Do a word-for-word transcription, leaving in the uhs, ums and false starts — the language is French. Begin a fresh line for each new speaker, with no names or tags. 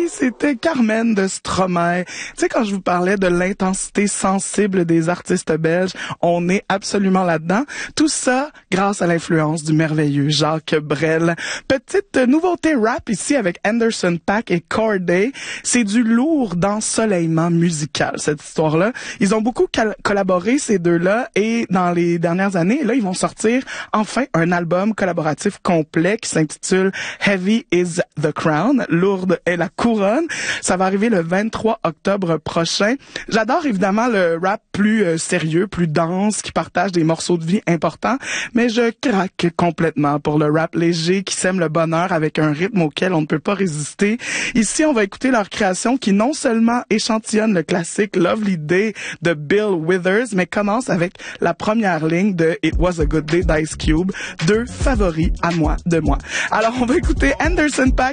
Oui, c'était Carmen de Stromae. Tu sais, quand je vous parlais de l'intensité sensible des artistes belges, on est absolument là-dedans. Tout ça grâce à l'influence du merveilleux Jacques Brel. Petite nouveauté rap ici avec Anderson .Paak et Cordae. C'est du lourd d'ensoleillement musical, cette histoire-là. Ils ont beaucoup cal- collaboré, ces deux-là, et dans les dernières années, là, ils vont sortir enfin un album collaboratif complet qui s'intitule Heavy is the Crown. Lourde est la couronne. Ça va arriver le vingt-trois octobre prochain. J'adore évidemment le rap plus euh, sérieux, plus dense, qui partage des morceaux de vie importants, mais je craque complètement pour le rap léger qui sème le bonheur avec un rythme auquel on ne peut pas résister. Ici, on va écouter leur création qui non seulement échantillonne le classique Lovely Day de Bill Withers, mais commence avec la première ligne de It Was a Good Day d'Ice Cube, deux favoris à moi de moi. Alors, on va écouter Anderson .Paak